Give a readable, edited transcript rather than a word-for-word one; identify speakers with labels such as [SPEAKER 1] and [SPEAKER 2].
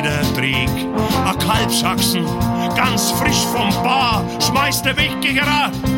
[SPEAKER 1] der Trieg. A Kalbsachsen, ganz frisch vom Bar, schmeißt der Weggeher